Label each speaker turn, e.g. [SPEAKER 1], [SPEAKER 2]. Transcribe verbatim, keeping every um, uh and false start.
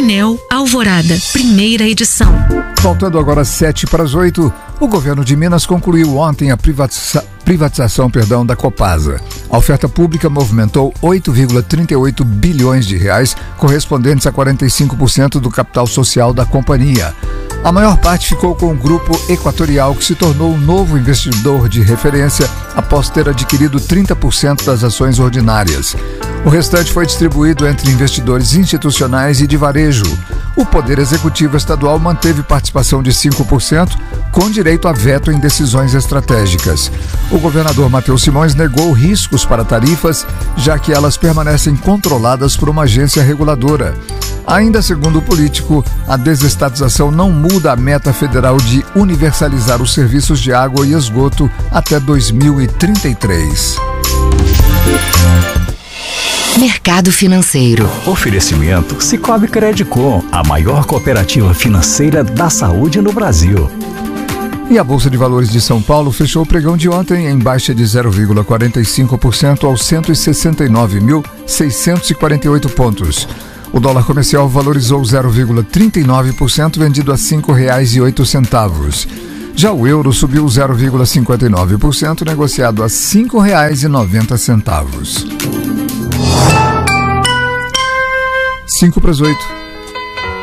[SPEAKER 1] Painel Alvorada, primeira edição.
[SPEAKER 2] Faltando agora sete para as oito, o governo de Minas concluiu ontem a privatiza- privatização perdão, da Copasa. A oferta pública movimentou oito vírgula trinta e oito bilhões de reais, correspondentes a quarenta e cinco por cento do capital social da companhia. A maior parte ficou com o Grupo Equatorial, que se tornou o novo investidor de referência após ter adquirido trinta por cento das ações ordinárias. O restante foi distribuído entre investidores institucionais e de varejo. O Poder Executivo Estadual manteve participação de cinco por cento, com direito a veto em decisões estratégicas. O governador Matheus Simões negou riscos para tarifas, já que elas permanecem controladas por uma agência reguladora. Ainda segundo o político, a desestatização não muda a meta federal de universalizar os serviços de água e esgoto até dois mil e trinta e três.
[SPEAKER 3] Mercado Financeiro.
[SPEAKER 4] Oferecimento Sicoob Credicom, a maior cooperativa financeira da saúde no Brasil.
[SPEAKER 2] E a Bolsa de Valores de São Paulo fechou o pregão de ontem em baixa de zero vírgula quarenta e cinco por cento aos cento e sessenta e nove mil, seiscentos e quarenta e oito pontos. O dólar comercial valorizou zero vírgula trinta e nove por cento, vendido a cinco reais e oito centavos. Já o euro subiu zero vírgula cinquenta e nove por cento, negociado a cinco reais e noventa centavos. cinco para as oito.